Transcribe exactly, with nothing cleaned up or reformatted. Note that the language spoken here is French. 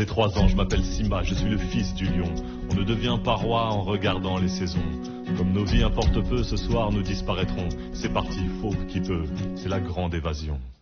J'ai trois ans, je m'appelle Simba, je suis le fils du lion. On ne devient pas roi en regardant les saisons. Comme nos vies importent peu, ce soir nous disparaîtrons. C'est parti, faux qui peut, c'est la grande évasion.